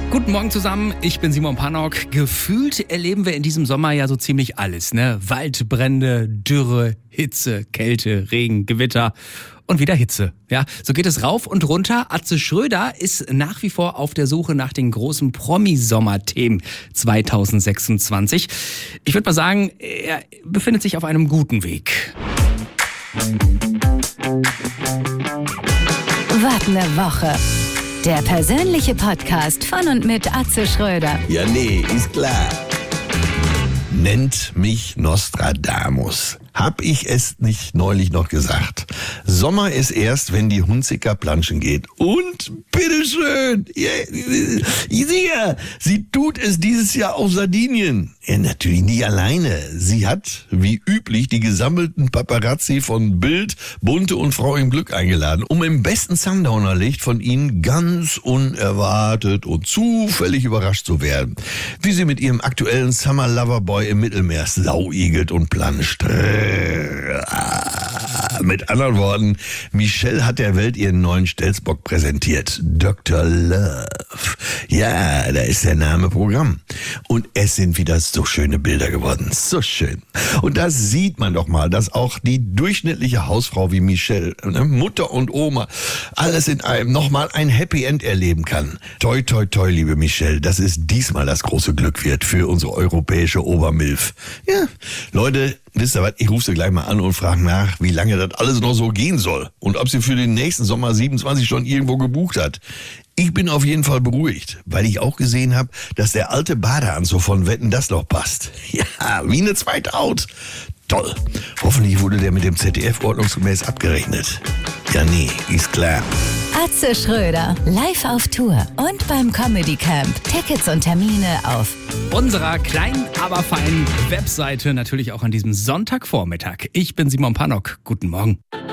Guten Morgen zusammen, ich bin Simon Pannock. Gefühlt erleben wir in diesem Sommer ja so ziemlich alles, ne? Waldbrände, Dürre, Hitze, Kälte, Regen, Gewitter und wieder Hitze. Ja, so geht es rauf und runter. Atze Schröder ist nach wie vor auf der Suche nach den großen Promi-Sommerthemen 2026. Ich würde mal sagen, er befindet sich auf einem guten Weg. Wart eine Woche. Der persönliche Podcast von und mit Atze Schröder. Ja, nee, ist klar. Nennt mich Nostradamus. Hab ich es nicht neulich noch gesagt? Sommer ist erst, wenn die Hunziker planschen geht. Und bitteschön, sie tut es dieses Jahr auf Sardinien. Ja, natürlich nicht alleine. Sie hat, wie üblich, die gesammelten Paparazzi von Bild, Bunte und Frau im Glück eingeladen, um im besten Sundowner-Licht von ihnen ganz unerwartet und zufällig überrascht zu werden. Wie sie mit ihrem aktuellen Summer Lover Boy im Mittelmeer sauigelt und planscht. Mit anderen Worten, Michelle hat der Welt ihren neuen Stelzbock präsentiert. Dr. Love. Ja, da ist der Name Programm. Und es sind wieder so schöne Bilder geworden. So schön. Und da sieht man doch mal, dass auch die durchschnittliche Hausfrau wie Michelle, Mutter und Oma, alles in einem nochmal ein Happy End erleben kann. Toi, toi, toi, liebe Michelle. Das ist diesmal das große Glück wird für unsere europäische Obermilf. Ja, Leute, wisst ihr was, ich rufe sie gleich mal an und frage nach, wie lange das alles noch so gehen soll und ob sie für den nächsten Sommer 27 schon irgendwo gebucht hat. Ich bin auf jeden Fall beruhigt, weil ich auch gesehen habe, dass der alte Badeanzug von Wetten, das noch passt. Ja, wie eine zweite Haut. Toll. Hoffentlich wurde der mit dem ZDF ordnungsgemäß abgerechnet. Ja, nee, ist klar. Atze Schröder, live auf Tour und beim Comedy Camp. Tickets und Termine auf Unserer kleinen, aber feinen Webseite, natürlich auch an diesem Sonntagvormittag. Ich bin Simon Pannock. Guten Morgen.